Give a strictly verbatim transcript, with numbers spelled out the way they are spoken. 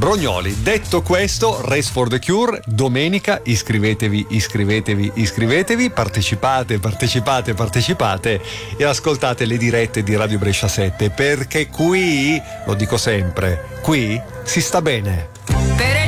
Rognoli. Detto questo, Race for the Cure, domenica iscrivetevi, iscrivetevi, iscrivetevi, partecipate, partecipate, partecipate e ascoltate le dirette di Radio Brescia sette, perché qui, lo dico sempre, qui si sta bene.